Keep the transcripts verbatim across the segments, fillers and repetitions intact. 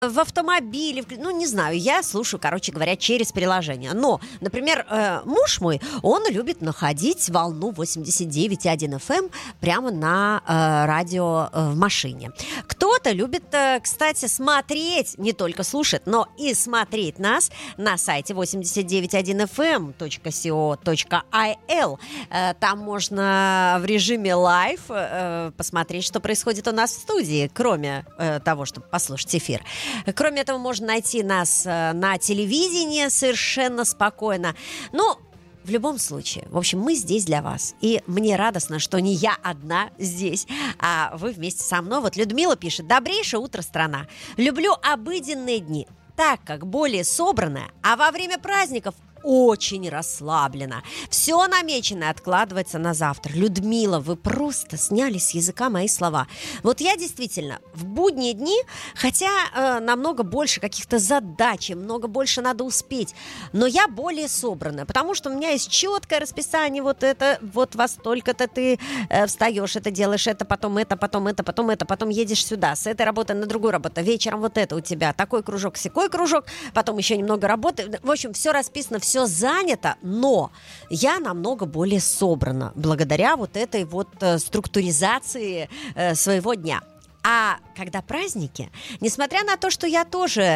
в автомобиле, ну, не знаю, я слушаю, короче говоря, через приложение. Но, например, э, муж мой, он любит находить волну восемьдесят девять и один эф эм прямо на э, радио э, в машине. Кто-то любит, э, кстати, смотреть, не только слушать, но и смотреть нас на сайте восемьдесят девять и один эф эм точка си о точка ай эл. Э, там можно в режиме лайв э, посмотреть, что происходит у нас в студии, кроме э, того, чтобы послушать эфир. Кроме этого, можно найти нас э, на телевидении совершенно спокойно. Ну, в любом случае, в общем, мы здесь для вас. И мне радостно, что не я одна здесь, а вы вместе со мной. Вот Людмила пишет: «Добрейшее утро, страна. Люблю обыденные дни, так как более собранная, а во время праздников очень расслабленно. Все намеченное откладывается на завтра». Людмила, вы просто сняли с языка мои слова. Вот я действительно в будние дни, хотя э, намного больше каких-то задач, много больше надо успеть, но я более собранная, потому что у меня есть четкое расписание. Вот это, вот во столько-то ты э, встаешь, это делаешь, это, потом это, потом это, потом это, потом едешь сюда, с этой работы на другую работу, вечером вот это у тебя, такой кружок, сякой кружок, потом еще немного работы. В общем, все расписано, все все занято, но я намного более собрана благодаря вот этой вот э, структуризации э, своего дня. А когда праздники, несмотря на то, что я тоже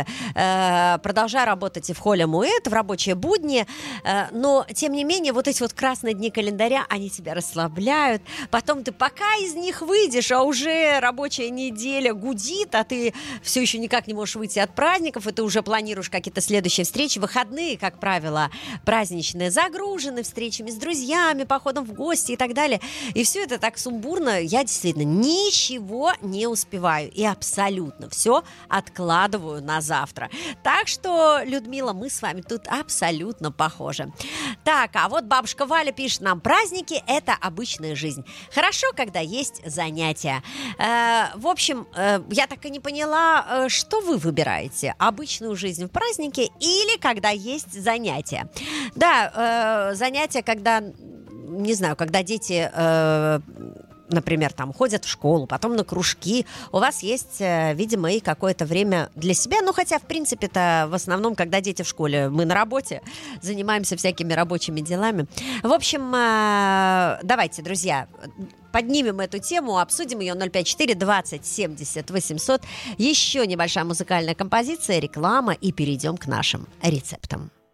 э, продолжаю работать и в холле Муэт, в рабочие будни, э, но, тем не менее, вот эти вот красные дни календаря, они тебя расслабляют. Потом ты пока из них выйдешь, а уже рабочая неделя гудит, а ты все еще никак не можешь выйти от праздников, и ты уже планируешь какие-то следующие встречи. Выходные, как правило, праздничные, загружены встречами с друзьями, походом в гости и так далее. И все это так сумбурно, я действительно ничего не успеваю и абсолютно все откладываю на завтра. Так что, Людмила, мы с вами тут абсолютно похожи. Так, а вот бабушка Валя пишет нам: праздники – это обычная жизнь. Хорошо, когда есть занятия. Э, в общем, э, я так и не поняла, э, что вы выбираете: обычную жизнь в празднике или когда есть занятия? Да, э, занятия, когда, не знаю, когда дети... Э, например, там ходят в школу, потом на кружки, у вас есть, видимо, и какое-то время для себя, ну, хотя, в принципе-то, в основном, когда дети в школе, мы на работе, занимаемся всякими рабочими делами. В общем, давайте, друзья, поднимем эту тему, обсудим ее. Ноль пять четыре двадцать семьдесят восемьсот. Еще небольшая музыкальная композиция, реклама, и перейдем к нашим рецептам.